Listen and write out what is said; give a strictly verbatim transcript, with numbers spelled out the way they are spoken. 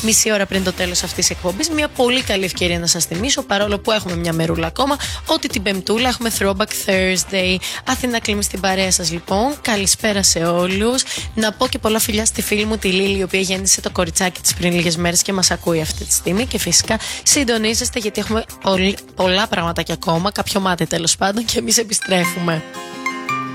μισή ώρα πριν το τέλος αυτής της εκπομπής. Μια πολύ καλή ευκαιρία να σας θυμίσω, παρόλο που έχουμε μια μερούλα ακόμα, ότι την Πεμπτούλα έχουμε Throwback Thursday. Αθήνα κλείνει στην παρέα σας λοιπόν. Καλησπέρα σε όλους. Να πω και πολλά φιλιά στη φίλη μου τη Λίλη, η οποία γέννησε το κοριτσάκι της πριν λίγες μέρες και μας ακούει αυτή τη στιγμή. Και φυσικά συντονίζεστε, γιατί έχουμε πολλά πραγματάκια ακόμα. Κάποιο μάτι τέλος πάντων, και εμείς επιστρέφουμε.